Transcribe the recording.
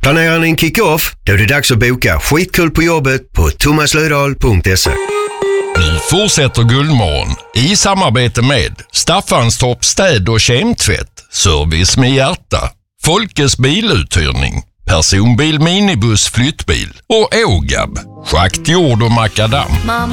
Planerar ni en kick-off? Då är det dags att boka skitkul på jobbet på thomaslödahl.se. Nu fortsätter Guldmorgon i samarbete med Staffanstorp städ- och kemtvätt, service med hjärta, Folkes biluthyrning, personbil, minibuss, flyttbil och Ågab, schakt, jord och makadam.